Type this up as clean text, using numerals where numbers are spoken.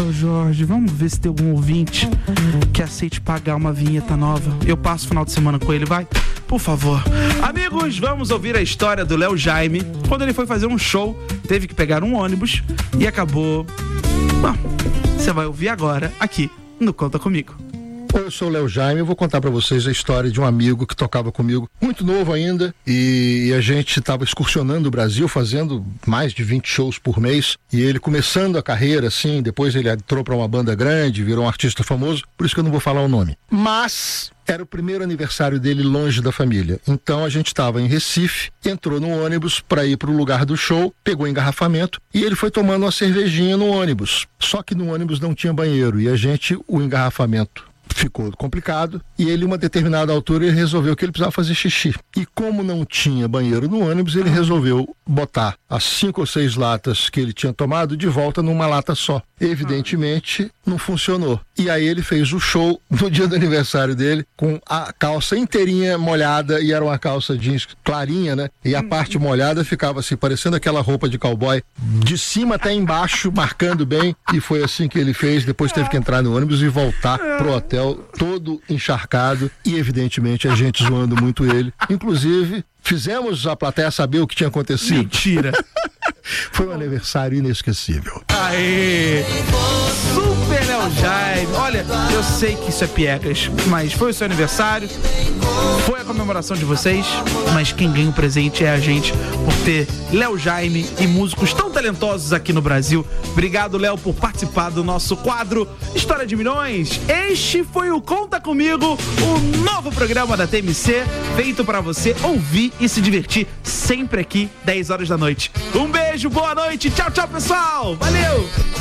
Ô Jorge, vamos ver se tem algum ouvinte que aceite pagar uma vinheta nova. Eu passo o final de semana com ele, vai? Por favor. Amigos, vamos ouvir a história do Léo Jaime. Quando ele foi fazer um show, teve que pegar um ônibus e acabou... Bom, você vai ouvir agora aqui no Conta Comigo. Eu sou o Léo Jaime, eu vou contar pra vocês a história de um amigo que tocava comigo, muito novo ainda, e a gente estava excursionando o Brasil, fazendo mais de 20 shows por mês, e ele começando a carreira, assim, depois ele entrou pra uma banda grande, virou um artista famoso, por isso que eu não vou falar o nome. Mas era o primeiro aniversário dele longe da família, então a gente estava em Recife, entrou no ônibus para ir pro lugar do show, pegou engarrafamento, e ele foi tomando uma cervejinha no ônibus, só que no ônibus não tinha banheiro, e o engarrafamento ficou complicado, e ele, uma determinada altura, ele resolveu que ele precisava fazer xixi. E como não tinha banheiro no ônibus, ele resolveu botar as 5 ou 6 latas que ele tinha tomado de volta numa lata só. Evidentemente, não funcionou. E aí ele fez o show no dia do aniversário dele, com a calça inteirinha molhada, e era uma calça jeans clarinha, né? E a parte molhada ficava assim, parecendo aquela roupa de cowboy, de cima até embaixo, marcando bem, e foi assim que ele fez. Depois teve que entrar no ônibus e voltar pro hotel todo encharcado, e evidentemente a gente zoando muito ele. Inclusive, fizemos a plateia saber o que tinha acontecido. Mentira! Foi um aniversário inesquecível. Aê! Super Léo Jaime! Olha, eu sei que isso é piegas, mas foi o seu aniversário, foi a comemoração de vocês, mas quem ganha o presente é a gente, por ter Léo Jaime e músicos tão talentosos aqui no Brasil. Obrigado, Léo, por participar do nosso quadro História de Milhões. Este foi o Conta Comigo, o novo programa da TMC, feito pra você ouvir e se divertir sempre aqui, 10 horas da noite. Um beijo, boa noite, tchau, tchau, pessoal! Valeu!